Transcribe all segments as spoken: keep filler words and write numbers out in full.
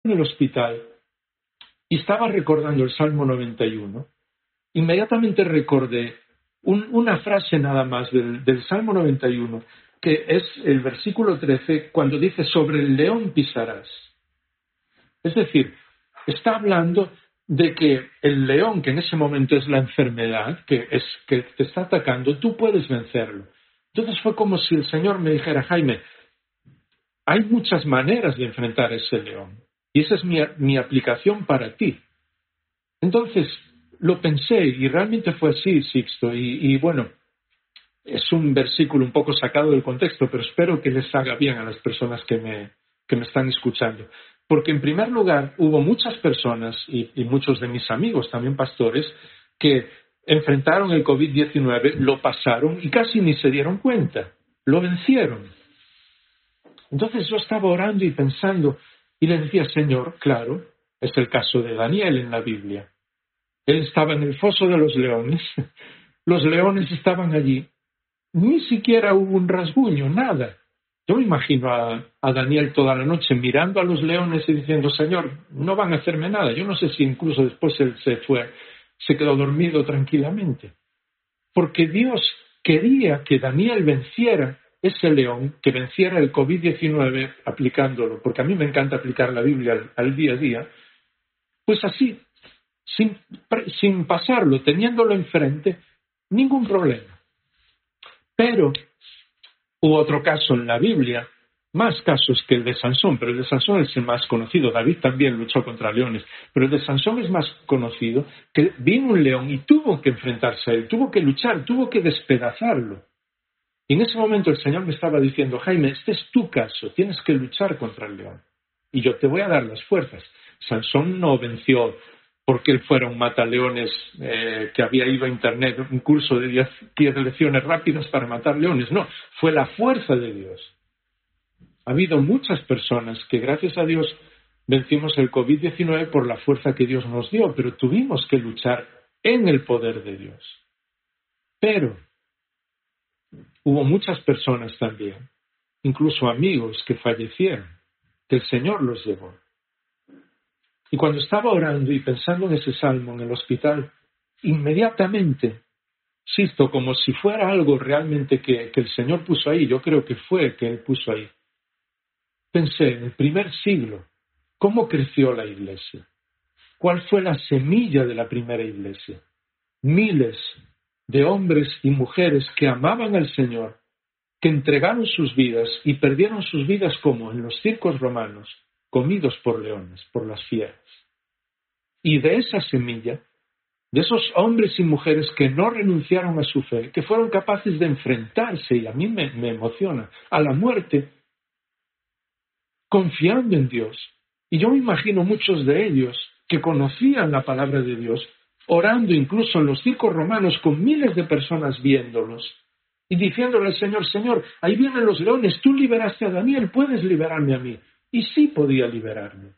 en el hospital y estaba recordando el Salmo noventa y uno, inmediatamente recordé un, una frase nada más del, del Salmo noventa y uno, que es el versículo trece, cuando dice: sobre el león pisarás. Es decir, está hablando de que el león, que en ese momento es la enfermedad que, es, que te está atacando, tú puedes vencerlo. Entonces fue como si el Señor me dijera: Jaime, hay muchas maneras de enfrentar a ese león, y esa es mi, mi aplicación para ti. Entonces lo pensé, y realmente fue así, Sixto, y, y bueno, es un versículo un poco sacado del contexto, pero espero que les haga bien a las personas que me, que me están escuchando. Porque en primer lugar hubo muchas personas, y, y muchos de mis amigos, también pastores, que enfrentaron el covid diecinueve, lo pasaron y casi ni se dieron cuenta, lo vencieron. Entonces yo estaba orando y pensando, y le decía: Señor, claro, es el caso de Daniel en la Biblia. Él estaba en el foso de los leones, los leones estaban allí, ni siquiera hubo un rasguño, nada. Yo me imagino a, a Daniel toda la noche mirando a los leones y diciendo: Señor, no van a hacerme nada. Yo no sé si incluso después él se fue, se quedó dormido tranquilamente. Porque Dios quería que Daniel venciera ese león, que venciera el covid diecinueve aplicándolo, porque a mí me encanta aplicar la Biblia al, al día a día, pues así, sin, sin pasarlo, teniéndolo enfrente, ningún problema. Pero hubo otro caso en la Biblia, más casos que el de Sansón, pero el de Sansón es el más conocido. David también luchó contra leones, pero el de Sansón es más conocido, que vino un león y tuvo que enfrentarse a él, tuvo que luchar, tuvo que despedazarlo. Y en ese momento el Señor me estaba diciendo: Jaime, este es tu caso, tienes que luchar contra el león, y yo te voy a dar las fuerzas. Sansón no venció porque él fuera un mataleones eh, que había ido a internet, un curso de diez, diez lecciones rápidas para matar leones. No, fue la fuerza de Dios. Ha habido muchas personas que, gracias a Dios, vencimos el covid diecinueve por la fuerza que Dios nos dio, pero tuvimos que luchar en el poder de Dios. Pero hubo muchas personas también, incluso amigos, que fallecieron, que el Señor los llevó. Y cuando estaba orando y pensando en ese salmo en el hospital, inmediatamente, insisto, como si fuera algo realmente que, que el Señor puso ahí, yo creo que fue que Él puso ahí, pensé en el primer siglo, ¿cómo creció la iglesia? ¿Cuál fue la semilla de la primera iglesia? Miles de hombres y mujeres que amaban al Señor, que entregaron sus vidas y perdieron sus vidas como en los circos romanos, comidos por leones, por las fieras. Y de esa semilla, de esos hombres y mujeres que no renunciaron a su fe, que fueron capaces de enfrentarse, y a mí me, me emociona, a la muerte, confiando en Dios. Y yo me imagino muchos de ellos que conocían la palabra de Dios, orando incluso en los circos romanos con miles de personas viéndolos, y diciéndole al Señor: Señor, ahí vienen los leones, tú liberaste a Daniel, puedes liberarme a mí. Y sí podía liberarme.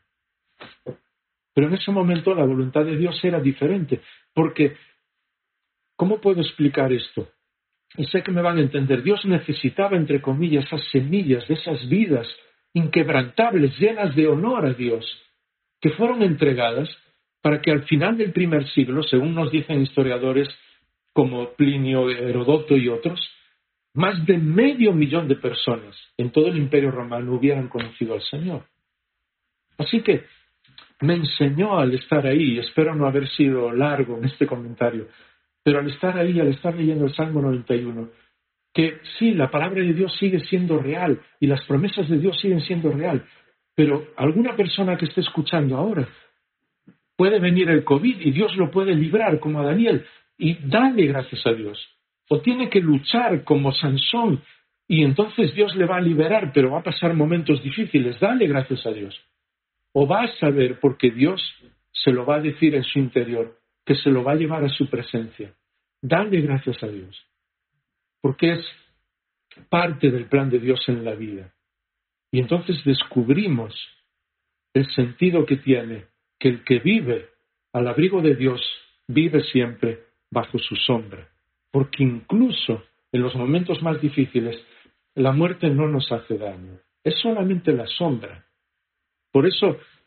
Pero en ese momento la voluntad de Dios era diferente, porque, ¿cómo puedo explicar esto? Y sé que me van a entender. Dios necesitaba, entre comillas, esas semillas de esas vidas inquebrantables, llenas de honor a Dios, que fueron entregadas para que al final del primer siglo, según nos dicen historiadores como Plinio, Herodoto y otros, más de medio millón de personas en todo el Imperio Romano hubieran conocido al Señor. Así que me enseñó al estar ahí, y espero no haber sido largo en este comentario, pero al estar ahí, al estar leyendo el Salmo noventa y uno, que sí, la palabra de Dios sigue siendo real y las promesas de Dios siguen siendo real, pero alguna persona que esté escuchando ahora, puede venir el COVID y Dios lo puede librar como a Daniel, y dale gracias a Dios. O tiene que luchar como Sansón y entonces Dios le va a liberar, pero va a pasar momentos difíciles. Dale gracias a Dios. O va a saber, porque Dios se lo va a decir en su interior, que se lo va a llevar a su presencia. Dale gracias a Dios, porque es parte del plan de Dios en la vida. Y entonces descubrimos el sentido que tiene que el que vive al abrigo de Dios vive siempre bajo su sombra. Porque incluso en los momentos más difíciles, la muerte no nos hace daño. Es solamente la sombra. Por eso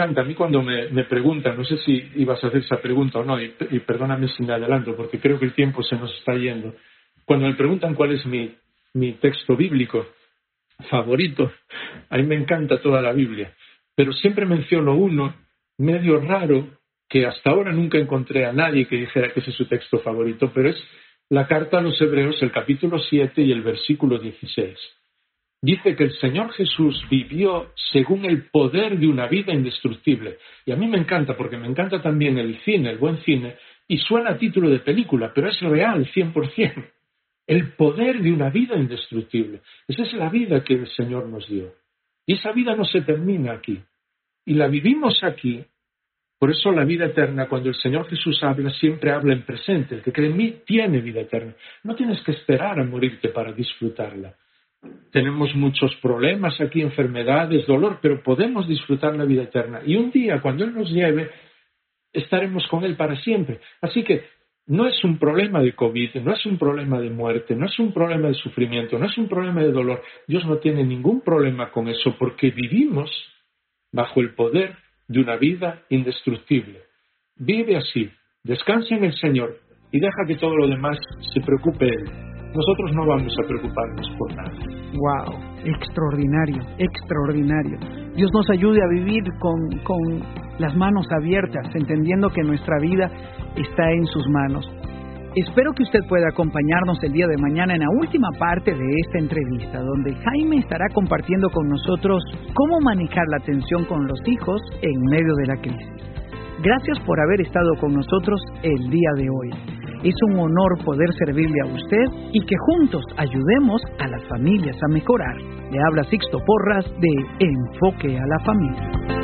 encanta. A mí cuando me, me preguntan, no sé si ibas a hacer esa pregunta o no, y, y perdóname si me adelanto, porque creo que el tiempo se nos está yendo. Cuando me preguntan cuál es mi, mi texto bíblico favorito, a mí me encanta toda la Biblia, pero siempre menciono uno medio raro que hasta ahora nunca encontré a nadie que dijera que ese es su texto favorito, pero es la carta a los Hebreos, el capítulo siete y el versículo dieciséis. Dice que el Señor Jesús vivió según el poder de una vida indestructible. Y a mí me encanta, porque me encanta también el cine, el buen cine, y suena a título de película, pero es real, cien por ciento. El poder de una vida indestructible. Esa es la vida que el Señor nos dio. Y esa vida no se termina aquí. Y la vivimos aquí. Por eso la vida eterna, cuando el Señor Jesús habla, siempre habla en presente. El que cree en mí tiene vida eterna. No tienes que esperar a morirte para disfrutarla. Tenemos muchos problemas aquí, enfermedades, dolor, pero podemos disfrutar la vida eterna. Y un día, cuando Él nos lleve, estaremos con Él para siempre. Así que no es un problema de COVID, no es un problema de muerte, no es un problema de sufrimiento, no es un problema de dolor. Dios no tiene ningún problema con eso porque vivimos bajo el poder de una vida indestructible. Vive así, descansa en el Señor y deja que todo lo demás se preocupe Él. Nosotros no vamos a preocuparnos por nada. ¡Wow! Extraordinario, extraordinario. Dios nos ayude a vivir con, con las manos abiertas, entendiendo que nuestra vida está en sus manos. Espero que usted pueda acompañarnos el día de mañana en la última parte de esta entrevista, donde Jaime estará compartiendo con nosotros cómo manejar la tensión con los hijos en medio de la crisis. Gracias por haber estado con nosotros el día de hoy. Es un honor poder servirle a usted y que juntos ayudemos a las familias a mejorar. Le habla Sixto Porras de Enfoque a la Familia.